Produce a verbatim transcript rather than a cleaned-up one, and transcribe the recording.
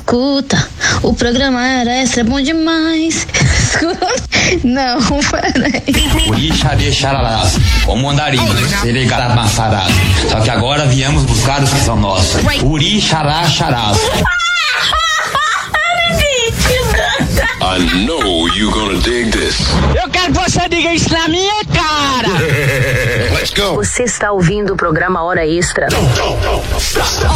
Escuta, o programa era extra, é bom demais. Escuta. Não, peraí. Uri, xarê, xararás, como andarinho, seregada maçarada. Só que agora viemos buscar os que são nossos. Uri, xará, xarás. I know you gonna dig this. Eu quero que você diga isso na minha cara. Let's go. Você está ouvindo o programa Hora Extra.